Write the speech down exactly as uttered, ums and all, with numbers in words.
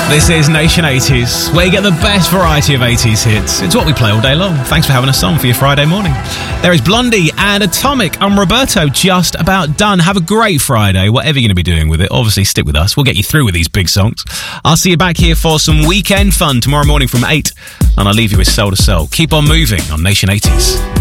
This is Nation eighties, where you get the best variety of eighties hits. It's what we play all day long. Thanks for having us on for your Friday morning. There is Blondie and Atomic. I'm Roberto, just about done. Have a great Friday, whatever you're going to be doing with it. Obviously, stick with us. We'll get you through with these big songs. I'll see you back here for some weekend fun tomorrow morning from eight, and I'll leave you with Soul to Soul. Keep on moving on Nation eighties.